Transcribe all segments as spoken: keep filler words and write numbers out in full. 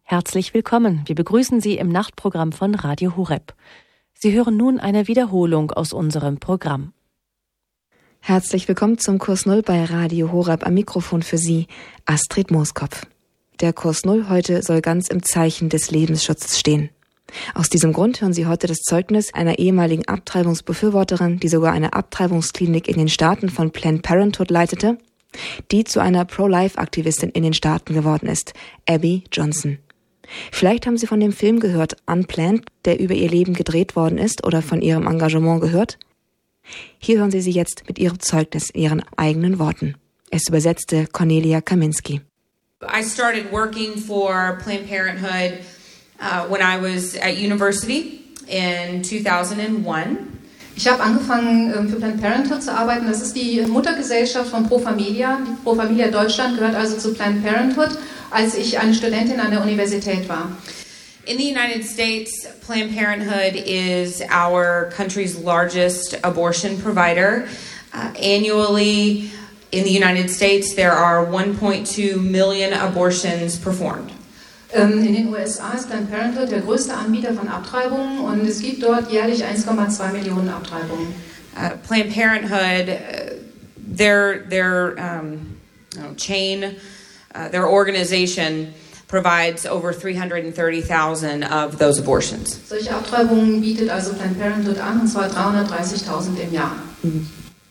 Herzlich willkommen. Wir begrüßen Sie im Nachtprogramm von Radio Horeb. Sie hören nun eine Wiederholung aus unserem Programm. Herzlich willkommen zum Kurs Null bei Radio Horeb. Am Mikrofon für Sie Astrid Mooskopf. Der Kurs Null heute soll ganz im Zeichen des Lebensschutzes stehen. Aus diesem Grund hören Sie heute das Zeugnis einer ehemaligen Abtreibungsbefürworterin, die sogar eine Abtreibungsklinik in den Staaten von Planned Parenthood leitete, die zu einer Pro-Life-Aktivistin in den Staaten geworden ist, Abby Johnson. Vielleicht haben Sie von dem Film gehört, Unplanned, der über ihr Leben gedreht worden ist, oder von ihrem Engagement gehört. Hier hören Sie sie jetzt mit ihrem Zeugnis in ihren eigenen Worten. Es übersetzte Cornelia Kaminski. I started working for Planned Parenthood uh, when I was at university in two thousand one. Ich habe angefangen, für Planned Parenthood zu arbeiten. Das ist die Muttergesellschaft von Pro Familia. Die Pro Familia Deutschland gehört also zu Planned Parenthood, als ich eine Studentin an der Universität war. In the United States, Planned Parenthood is our country's largest abortion provider. Uh, annually, in the United States, there are one point two million abortions performed. In den U S A ist Planned Parenthood der größte Anbieter von Abtreibungen und es gibt dort jährlich eins Komma zwei Millionen Abtreibungen. Uh, Planned Parenthood, uh, their their um, I don't know, chain, uh, their organization provides over three hundred thirty thousand of those abortions. Solche Abtreibungen bietet also Planned Parenthood an, und zwar dreihundertdreißigtausend im Jahr. Mhm.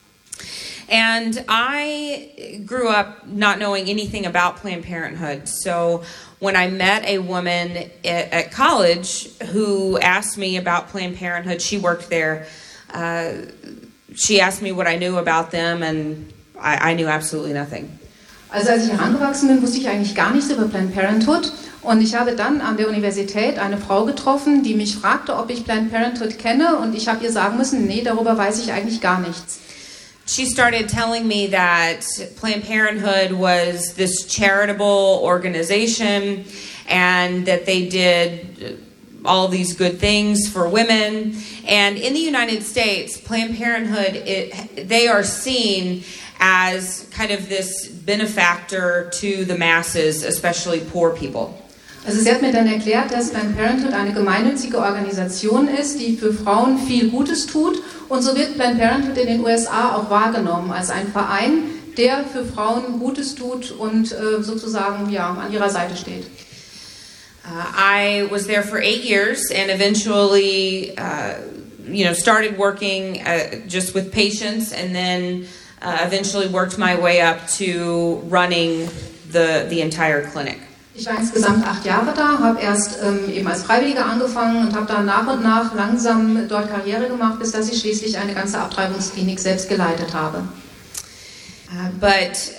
And I grew up not knowing anything about Planned Parenthood. So when I met a woman at, at college who asked me about Planned Parenthood, she worked there. Uh, she asked me what I knew about them, and I, I knew absolutely nothing. Also als ich herangewachsen bin, wusste ich eigentlich gar nichts über Planned Parenthood. Und ich habe dann an der Universität eine Frau getroffen, die mich fragte, ob ich Planned Parenthood kenne. Und ich habe ihr sagen müssen, nee, darüber weiß ich eigentlich gar nichts. She started telling me that Planned Parenthood was this charitable organization and that they did all these good things for women. And in the United States, Planned Parenthood, it, they are seen as kind of this benefactor to the masses, especially poor people. Also sie hat mir dann erklärt, dass Planned Parenthood eine gemeinnützige Organisation ist, die für Frauen viel Gutes tut. Und so wird Planned Parenthood in den U S A auch wahrgenommen als ein Verein, der für Frauen Gutes tut und äh, sozusagen ja, an ihrer Seite steht. Uh, I was there for eight years and eventually, uh, you know, started working uh, just with patients and then uh, eventually worked my way up to running the the entire clinic. Ich war insgesamt acht Jahre da, habe erst ähm, eben als Freiwilliger angefangen und habe dann nach und nach langsam dort Karriere gemacht, bis dass ich schließlich eine ganze Abtreibungsklinik selbst geleitet habe. Uh, but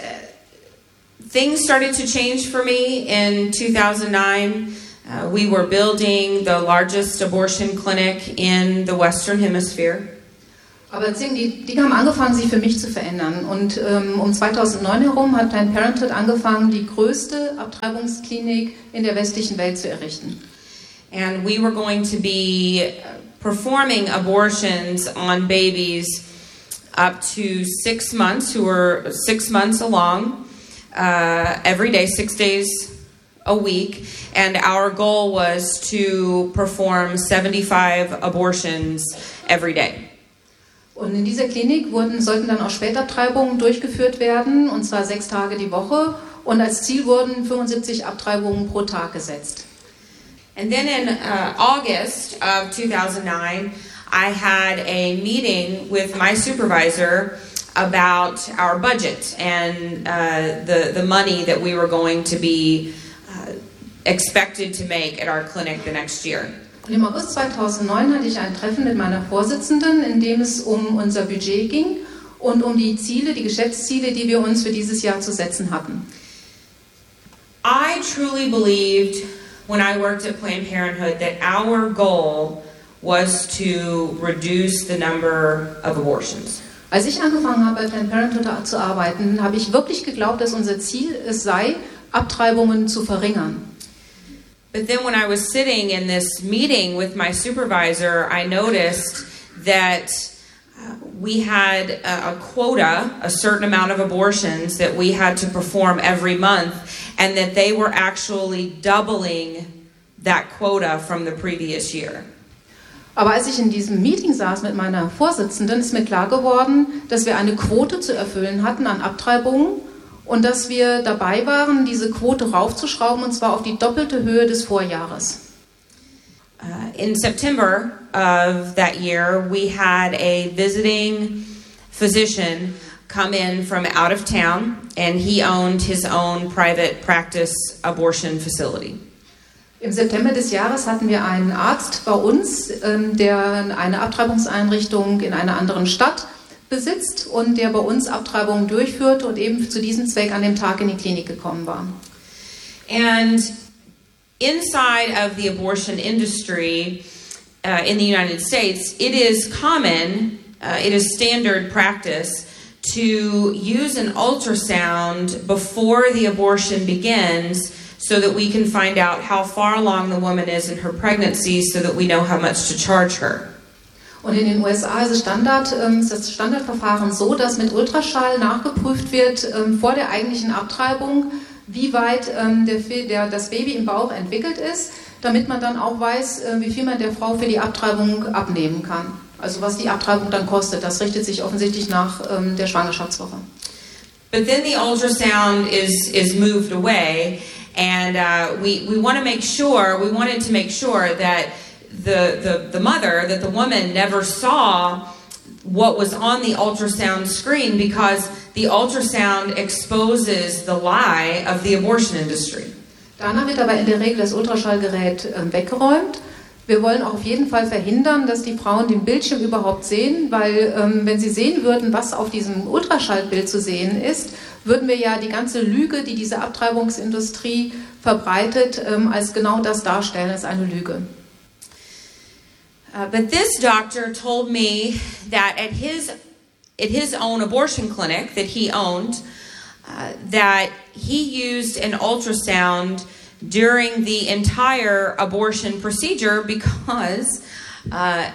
uh, things started to change for me in two thousand nine. Uh, we were building the largest abortion clinic in the Western Hemisphere. Aber die Dinge haben angefangen, sich für mich zu verändern. Und ähm, um zweitausendneun herum hat Planned Parenthood angefangen, die größte Abtreibungsklinik in der westlichen Welt zu errichten. And we were going to be performing abortions on babies up to six months, who were six months along, uh, every day, six days a week. And our goal was to perform seventy-five abortions every day. Und in dieser Klinik wurden, sollten dann auch Spätabtreibungen durchgeführt werden, und zwar sechs Tage die Woche. Und als Ziel wurden fünfundsiebzig Abtreibungen pro Tag gesetzt. And then in uh, August of two thousand nine, I had a meeting with my supervisor about our budget and uh, the, the money that we were going to be uh, expected to make at our clinic the next year. Und im August zweitausendneun hatte ich ein Treffen mit meiner Vorsitzenden, in dem es um unser Budget ging und um die Ziele, die Geschäftsziele, die wir uns für dieses Jahr zu setzen hatten. I truly believed when I worked at Planned Parenthood that our goal was to reduce the number of abortions. Als ich angefangen habe, bei Planned Parenthood zu arbeiten, habe ich wirklich geglaubt, dass unser Ziel es sei, Abtreibungen zu verringern. But then when I was sitting in this meeting with my supervisor, I noticed that we had a, a quota, a certain amount of abortions that we had to perform every month, and that they were actually doubling that quota from the previous year. Aber als ich in diesem Meeting saß mit meiner Vorsitzenden, ist mir klar geworden, dass wir eine Quote zu erfüllen hatten an Abtreibungen und dass wir dabei waren, diese Quote raufzuschrauben, und zwar auf die doppelte Höhe des Vorjahres. Uh, in September of that year, we had a visiting physician come in from out of town, and he owned his own private practice abortion facility. Im September des Jahres hatten wir einen Arzt bei uns, ähm, der eine Abtreibungseinrichtung in einer anderen Stadt besitzt und der bei uns Abtreibungen durchführt und eben zu diesem Zweck an dem Tag in die Klinik gekommen war. And inside of the abortion industry uh, in the United States, it is common, uh, it is standard practice to use an ultrasound before the abortion begins so that we can find out how far along the woman is in her pregnancy so that we know how much to charge her. Und in den U S A ist es Standard, ähm, ist das Standardverfahren so, dass mit Ultraschall nachgeprüft wird ähm, vor der eigentlichen Abtreibung, wie weit ähm, der, der, das Baby im Bauch entwickelt ist, damit man dann auch weiß, äh, wie viel man der Frau für die Abtreibung abnehmen kann. Also was die Abtreibung dann kostet, das richtet sich offensichtlich nach ähm, der Schwangerschaftswoche. But then the ultrasound is, is moved away, and uh, we, we want to make sure, we wanted to make sure that the, the, the mother, that the woman never saw what was on the ultrasound screen, because the ultrasound exposes the lie of the abortion industry. Danach wird aber in der Regel das Ultraschallgerät äh, weggeräumt. Wir wollen auch auf jeden Fall verhindern, dass die Frauen den Bildschirm überhaupt sehen, weil ähm, wenn sie sehen würden, was auf diesem Ultraschallbild zu sehen ist, würden wir ja die ganze Lüge, die diese Abtreibungsindustrie verbreitet, ähm, als genau das darstellen, als eine Lüge. Uh, but this doctor told me that at his at his own abortion clinic that he owned, uh, that he used an ultrasound during the entire abortion procedure because uh,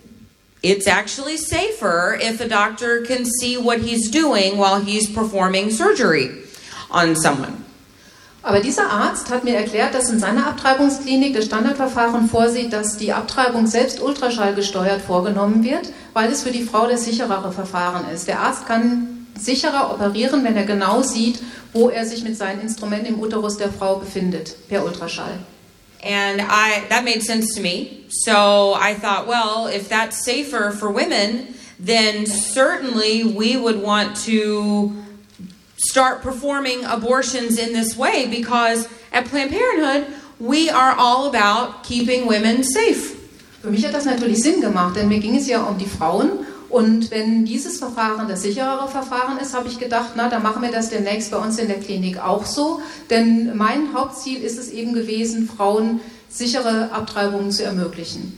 it's actually safer if a doctor can see what he's doing while he's performing surgery on someone. Aber dieser Arzt hat mir erklärt, dass in seiner Abtreibungsklinik das Standardverfahren vorsieht, dass die Abtreibung selbst ultraschallgesteuert vorgenommen wird, weil es für die Frau das sicherere Verfahren ist. Der Arzt kann sicherer operieren, wenn er genau sieht, wo er sich mit seinen Instrumenten im Uterus der Frau befindet, per Ultraschall. And I, that made sense to me. So I thought, well, if that's safer for women, then certainly we would want to start performing abortions in this way, because at Planned Parenthood, we are all about keeping women safe. Für mich hat das natürlich Sinn gemacht, denn mir ging es ja um die Frauen. Und wenn dieses Verfahren das sicherere Verfahren ist, habe ich gedacht, na, dann machen wir das demnächst bei uns in der Klinik auch so. Denn mein Hauptziel ist es eben gewesen, Frauen sichere Abtreibungen zu ermöglichen.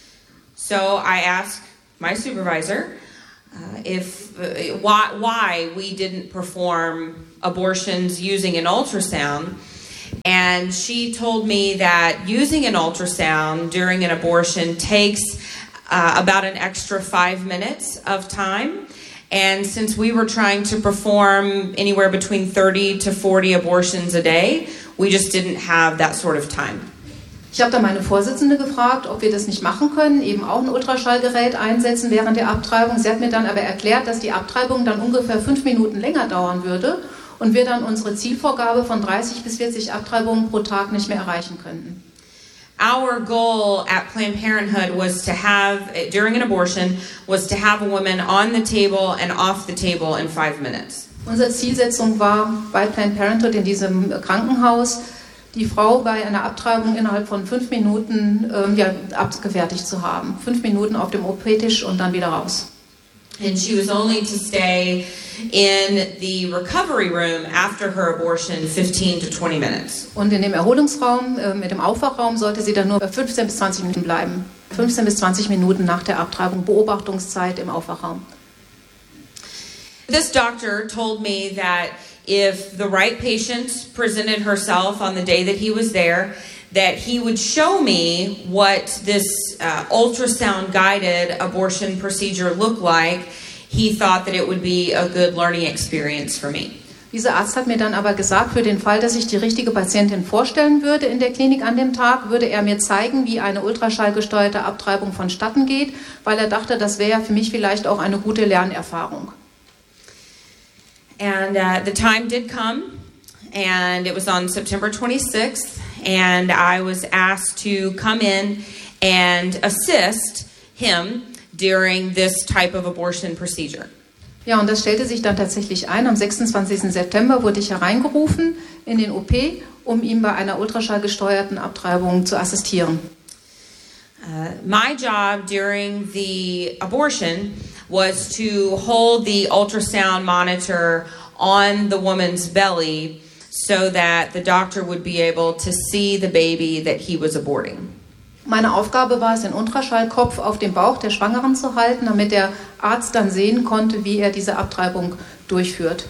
So I asked my supervisor uh, if uh, why, why we didn't perform abortions using an ultrasound. And she told me that using an ultrasound during an abortion takes Uh, about an extra five minutes of time. And since we were trying to perform anywhere between thirty to forty abortions a day, we just didn't have that sort of time. Ich habe da meine Vorsitzende gefragt, ob wir das nicht machen können, eben auch ein Ultraschallgerät einsetzen während der Abtreibung. Sie hat mir dann aber erklärt, dass die Abtreibung dann ungefähr fünf Minuten länger dauern würde und wir dann unsere Zielvorgabe von dreißig bis vierzig Abtreibungen pro Tag nicht mehr erreichen könnten. Our goal at Planned Parenthood was to have, during an abortion, was to have a woman on the table and off the table in five minutes. Unsere Zielsetzung war bei Planned Parenthood in diesem Krankenhaus, die Frau bei einer Abtreibung innerhalb von fünf Minuten ähm, ja, abgefertigt zu haben. Fünf Minuten auf dem O P-Tisch und dann wieder raus. And she was only to stay in the recovery room after her abortion fifteen to twenty minutes. Und in dem Erholungsraum, äh, mit dem Aufwachraum, sollte sie dann nur fünfzehn bis zwanzig Minuten bleiben. fünfzehn bis zwanzig Minuten nach der Abtreibung, Beobachtungszeit im Aufwachraum. This doctor told me that if the right patient presented herself on the day that he was there, that he would show me what this uh, ultrasound-guided abortion procedure looked like. He thought that it would be a good learning experience for me. Dieser Arzt hat mir dann aber gesagt, für den Fall, dass ich die richtige Patientin vorstellen würde in der Klinik an dem Tag, würde er mir zeigen, wie eine ultraschallgesteuerte Abtreibung vonstatten geht, weil er dachte, das wäre für mich vielleicht auch eine gute Lernerfahrung. And uh, the time did come, and it was on September twenty-sixth, and I was asked to come in and assist him during this type of abortion procedure. Ja, und das stellte sich dann tatsächlich ein. Am sechsundzwanzigsten September wurde ich hereingerufen in den O P, um ihm bei einer ultraschallgesteuerten Abtreibung zu assistieren. Uh, my job during the abortion was to hold the ultrasound monitor on the woman's belly so that the doctor would be able to see the baby that he was aborting. Meine Aufgabe war es, den Ultraschallkopf auf dem Bauch der Schwangeren zu halten, damit der Arzt dann sehen konnte, wie er diese Abtreibung durchführt.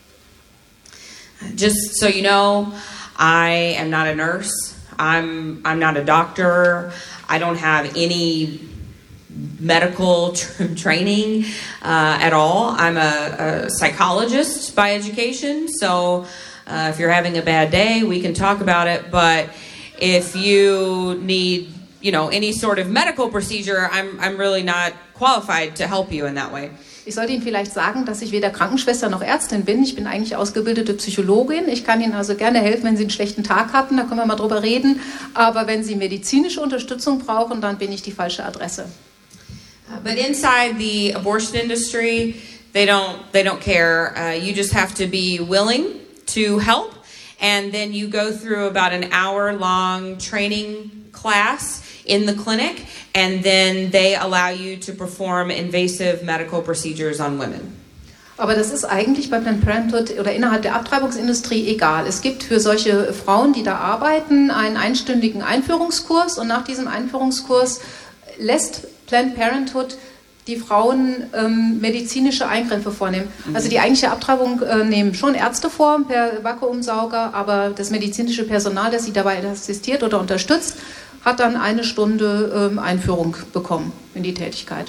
Just so you know, I am not a nurse. I'm I'm not a doctor. I don't have any medical tra- training uh, at all. I'm a, a psychologist by education. So uh, if you're having a bad day, we can talk about it. But if you need you know, any sort of medical procedure, I'm I'm really not qualified to help you in that way. Ich sollte Ihnen vielleicht sagen, dass ich weder Krankenschwester noch Ärztin bin. Ich bin eigentlich ausgebildete Psychologin. Ich kann Ihnen also gerne helfen, wenn Sie einen schlechten Tag hatten, da können wir mal drüber reden. Aber wenn Sie medizinische Unterstützung brauchen, dann bin ich die falsche Adresse. But inside the abortion industry, they don't they don't care. Uh, you just have to be willing to help, and then you go through about an hour-long training class in the clinic, and then they allow you to perform invasive medical procedures on women. Aber das ist eigentlich bei Planned Parenthood oder innerhalb der Abtreibungsindustrie egal. Es gibt für solche Frauen, die da arbeiten, einen einstündigen Einführungskurs, und nach diesem Einführungskurs lässt Planned Parenthood die Frauen ähm, medizinische Eingriffe vornehmen. Mhm. Also die eigentliche Abtreibung äh, nehmen schon Ärzte vor per Vakuumsauger, aber das medizinische Personal, das sie dabei assistiert oder unterstützt, hat dann eine Stunde ähm, Einführung bekommen in die Tätigkeit.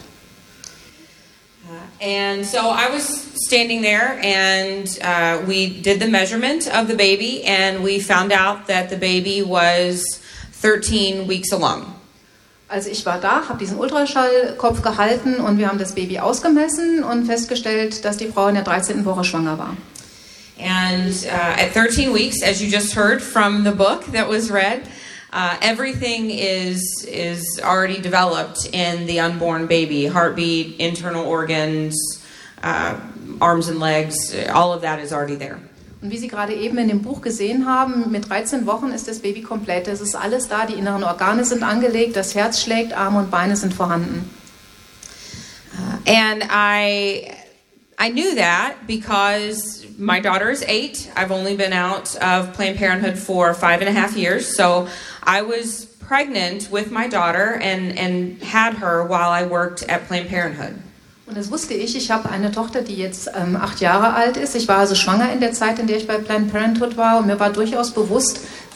Uh, and so I was standing there, and uh, we did the measurement of the baby, and we found out that the baby was thirteen weeks along. Also ich war da, habe diesen Ultraschallkopf gehalten, und wir haben das Baby ausgemessen und festgestellt, dass die Frau in der dreizehnten Woche schwanger war. And uh, at thirteen weeks, as you just heard from the book that was read, Uh, everything is is already developed in the unborn baby. Heartbeat, internal organs, uh, arms and legs, all of that is already there. Und wie Sie gerade eben in dem Buch gesehen haben, mit dreizehn Wochen ist das Baby komplett. Es ist alles da, die inneren Organe sind angelegt, das Herz schlägt, Arme und Beine sind vorhanden. Uh, and I I knew that because my daughter is eight. I've only been out of Planned Parenthood for five and a half years. So I was pregnant with my daughter and, and had her while I worked at Planned Parenthood. Und das wusste ich. Ich habe eine Tochter, die jetzt ähm, acht Jahre alt ist. Ich war also schwanger in der Zeit, in der ich bei Planned Parenthood war. Und mir war durchaus bewusst,